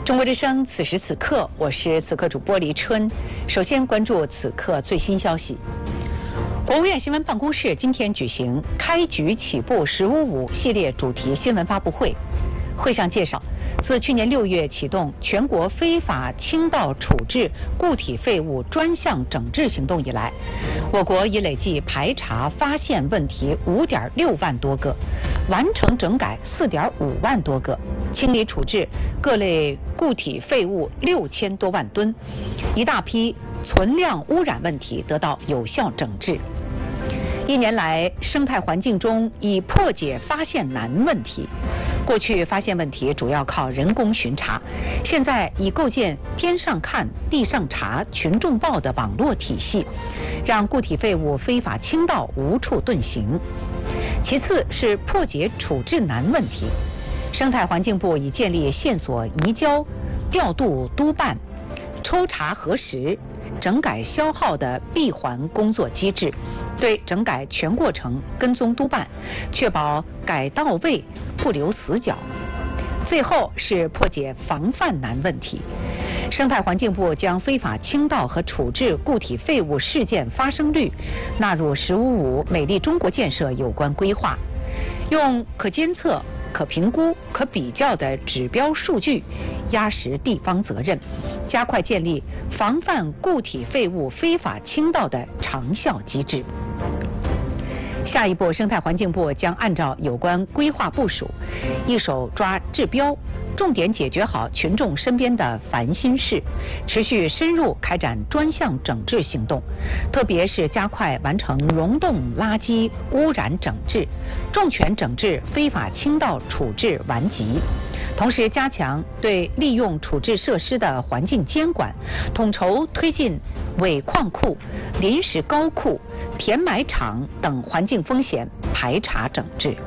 中国之声此时此刻，我是此刻主播黎春。首先关注此刻最新消息。国务院新闻办公室今天举行开局起步“15.5”系列主题新闻发布会。会上介绍，自去年6月启动全国非法倾倒处置固体废物专项整治行动以来，我国已累计排查发现问题5.6万多个，完成整改4.5万多个，清理处置各类固体废物6000多万吨，一大批存量污染问题得到有效整治。1年来，生态环境中已破解发现难问题。过去发现问题主要靠人工巡查，现在已构建天上看、地上查、群众报的网络体系，让固体废物非法倾倒无处遁形。其次是破解处置难问题，生态环境部已建立线索移交、调度督办、抽查核实、整改消耗的闭环工作机制，对整改全过程跟踪督办，确保改到位，不留死角。最后是破解防范难问题，生态环境部将非法倾倒和处置固体废物事件发生率纳入“15.5”美丽中国建设有关规划，用可监测、可评估、可比较的指标数据压实地方责任，加快建立防范固体废物非法倾倒的长效机制。下一步，生态环境部将按照有关规划部署，一手抓治标，重点解决好群众身边的烦心事，持续深入开展专项整治行动，特别是加快完成溶洞垃圾污染整治，重拳整治非法倾倒处置顽疾，同时加强对利用处置设施的环境监管，统筹推进伪矿库、临时高库、填埋场等环境风险排查整治。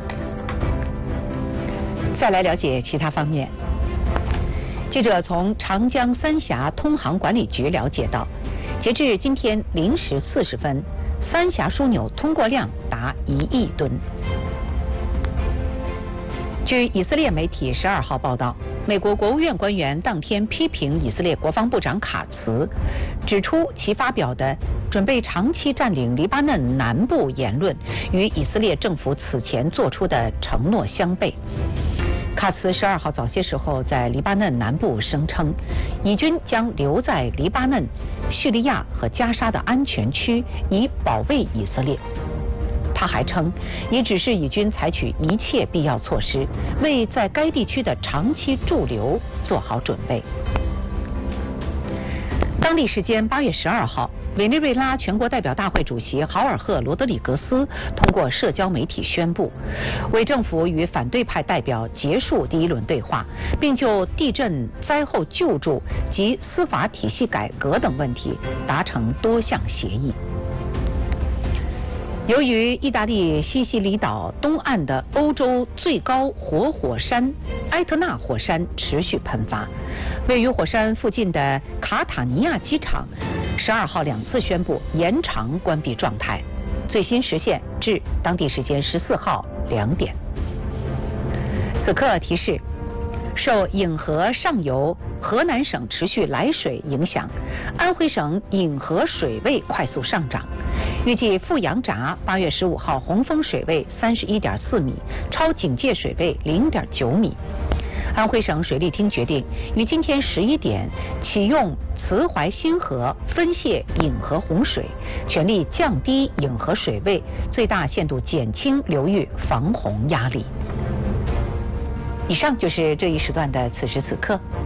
再来了解其他方面。记者从长江三峡通航管理局了解到，截至今天0时40分，三峡枢纽通过量达1亿吨。据以色列媒体12号报道，美国国务院官员当天批评以色列国防部长卡茨，指出其发表的准备长期占领黎巴嫩南部言论与以色列政府此前做出的承诺相悖。卡茨12号早些时候在黎巴嫩南部声称，以军将留在黎巴嫩、叙利亚和加沙的安全区，以保卫以色列。他还称，已指示以军采取一切必要措施，为在该地区的长期驻留做好准备。当地时间8月12号，委内瑞拉全国代表大会主席豪尔赫·罗德里格斯通过社交媒体宣布，为政府与反对派代表结束第一轮对话，并就地震灾后救助及司法体系改革等问题达成多项协议。由于意大利西西里岛东岸的欧洲最高活火山埃特纳火山持续喷发，位于火山附近的卡塔尼亚机场12号2次宣布延长关闭状态，最新时限至当地时间14号2点。此刻提示，受引河上游河南省持续来水影响，安徽省引河水位快速上涨。预计富阳闸8月15号洪峰水位31.4米，超警戒水位0.9米。安徽省水利厅决定于今天11点启用慈淮新河分泄引河洪水，全力降低引河水位，最大限度减轻流域防洪压力。以上就是这一时段的此时此刻。